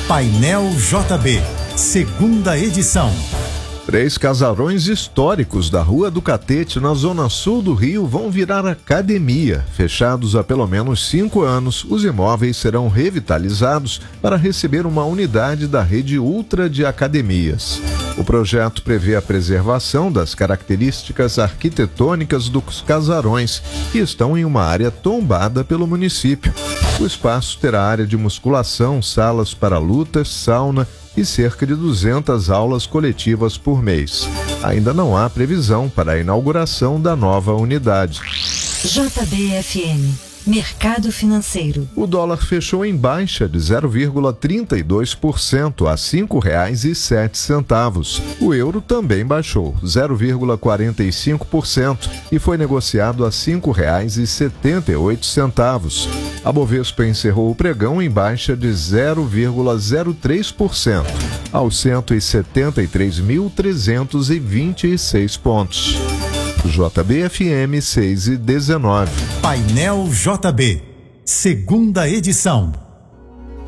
Painel JB, segunda edição. 3 casarões históricos da Rua do Catete, na zona sul do Rio, vão virar academia. Fechados há pelo menos 5 anos, os imóveis serão revitalizados para receber uma unidade da rede Ultra de academias. O projeto prevê a preservação das características arquitetônicas dos casarões, que estão em uma área tombada pelo município. O espaço terá área de musculação, salas para lutas, sauna e cerca de 200 aulas coletivas por mês. Ainda não há previsão para a inauguração da nova unidade. JBFM, Mercado Financeiro. O dólar fechou em baixa de 0,32% a R$ 5,07. O euro também baixou 0,45% e foi negociado a R$ 5,78. A Bovespa encerrou o pregão em baixa de 0,03% aos 173.326 pontos. JBFM 6:19. Painel JB, segunda edição.